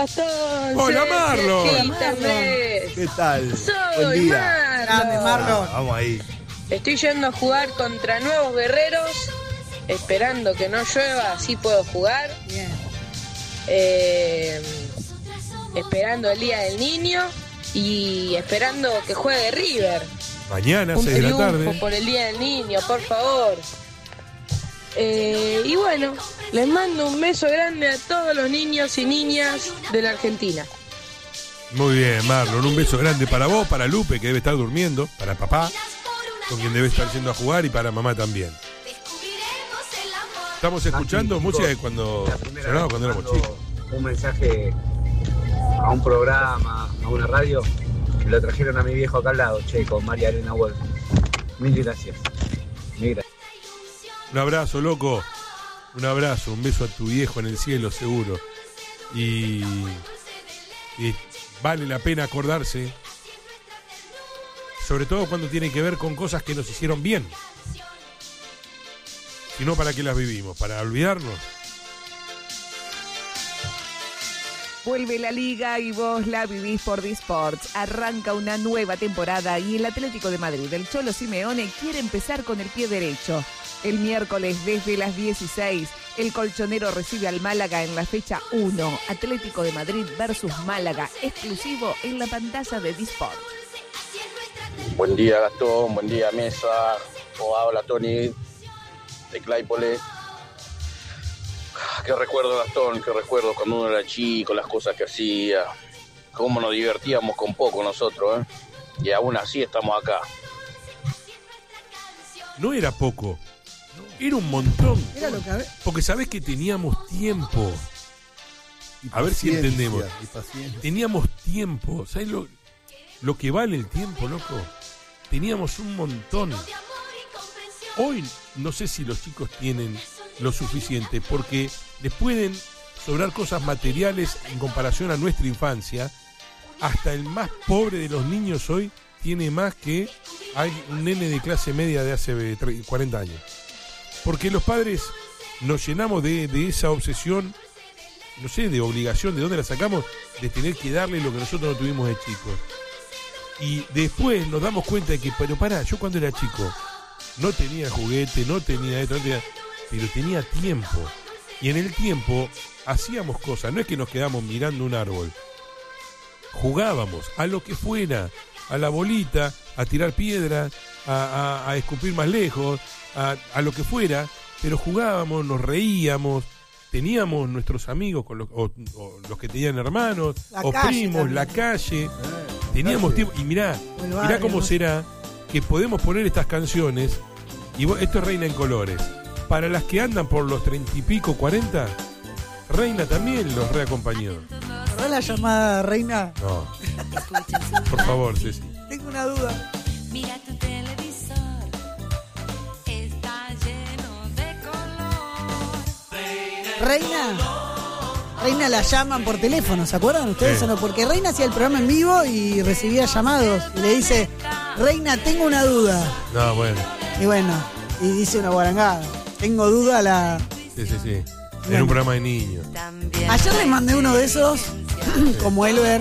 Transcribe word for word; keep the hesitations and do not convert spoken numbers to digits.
Gastón. Hola, Marlon. Hola, Marlon. ¿Qué tal? Soy Buen día. Marlon. Grande, Marlon. Ah, vamos ahí. Estoy yendo a jugar contra nuevos guerreros, esperando que no llueva, así puedo jugar. Bien. Eh, esperando el Día del Niño y esperando que juegue River. Mañana, Un seis de la triunfo tarde. por el Día del Niño, por favor. Eh, y bueno, les mando un beso grande a todos los niños y niñas de la Argentina. Muy bien, Marlon. Un beso grande para vos, para Lupe, que debe estar durmiendo, para papá, con quien debe estar yendo a jugar, y para mamá también. Estamos escuchando Aquí, música de chicos, cuando la primera sonaba vez cuando éramos mando chicos. Un mensaje a un programa, a una radio, y lo trajeron a mi viejo acá al lado, che, con María Elena Wolf. Mil gracias. Mil gracias. Un abrazo, loco. Un abrazo, un beso a tu viejo en el cielo, seguro. Y, y vale la pena acordarse, sobre todo cuando tiene que ver con cosas que nos hicieron bien. Si no, ¿para qué las vivimos? ¿Para olvidarnos? Vuelve la liga y vos la vivís por Disports. Arranca una nueva temporada y el Atlético de Madrid, el Cholo Simeone, quiere empezar con el pie derecho. El miércoles desde las dieciséis, el colchonero recibe al Málaga en la fecha uno. Atlético de Madrid versus Málaga, exclusivo en la pantalla de Disports. Buen día, Gastón, buen día, Mesa. ¿Cómo habla, Tony? De Claypole. Qué recuerdo, Gastón, qué recuerdo cuando uno era chico, las cosas que hacía, cómo nos divertíamos con poco nosotros, ¿eh? Y aún así estamos acá. No era poco, era un montón. Era lo que a ver. Porque sabés que teníamos tiempo. Y A ver si paciencia, entendemos. y paciencia. Teníamos tiempo. ¿Sabés lo, lo que vale el tiempo, loco? Teníamos un montón. Hoy no sé si los chicos tienen lo suficiente, porque les pueden sobrar cosas materiales en comparación a nuestra infancia. Hasta el más pobre de los niños hoy tiene más que hay un nene de clase media de hace cuarenta años. Porque los padres nos llenamos de, de esa obsesión, no sé, de obligación, ¿de dónde la sacamos? De tener que darle lo que nosotros no tuvimos de chicos. Y después nos damos cuenta de que, pero pará, yo cuando era chico no tenía juguete, no tenía esto, no tenía, pero tenía tiempo. Y en el tiempo hacíamos cosas, no es que nos quedamos mirando un árbol. Jugábamos a lo que fuera, a la bolita, a tirar piedras, a, a, a escupir más lejos, a, a lo que fuera, pero jugábamos, nos reíamos, teníamos nuestros amigos con los, o, o los que tenían hermanos, La o calle primos, también. la calle, teníamos tiempo. Y mirá, El mirá barrio, cómo ¿no? será que podemos poner estas canciones, y vos, esto es Reina en Colores. Para las que andan por los treinta y pico, cuarenta, Reina también los reacompañó. ¿Verdad la llamada, Reina? No. Por favor, Ceci. Tengo una duda. Mira tu televisor, está lleno de color. Reina. Reina la llaman por teléfono, ¿se acuerdan ustedes Sí. o no? Porque Reina hacía el programa en vivo y recibía llamados. Y le dice, Reina, tengo una duda. No, bueno. Y bueno, y dice una guarangada. Tengo duda la... Sí, sí, sí. Era Bueno. un programa de niños. Ayer les mandé uno de esos, como Elber,